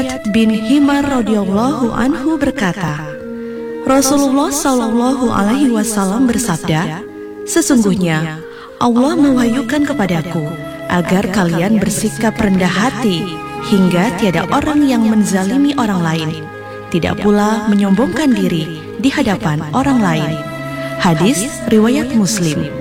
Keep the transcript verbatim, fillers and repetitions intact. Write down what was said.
bin Himar radhiyallahu anhu berkata, Rasulullah shallallahu alaihi wasallam bersabda, sesungguhnya Allah mewahyukan kepadaku agar kalian bersikap rendah hati hingga tiada orang yang menzalimi orang lain, tidak pula menyombongkan diri di hadapan orang lain. Hadis riwayat Muslim.